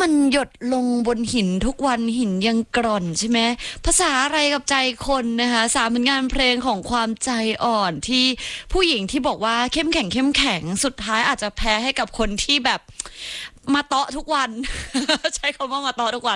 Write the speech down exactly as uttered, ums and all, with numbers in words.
มันหยดลงบนหินทุกวันหินยังกร่อนใช่ไหมภาษาอะไรกับใจคนนะคะสามผลงานเพลงของความใจอ่อนที่ผู้หญิงที่บอกว่าเข้มแข็งเข้มแข็งสุดท้ายอาจจะแพ้ให้กับคนที่แบบมาเตาะทุกวัน ใช้คำว่ามาเตาะทุกวัน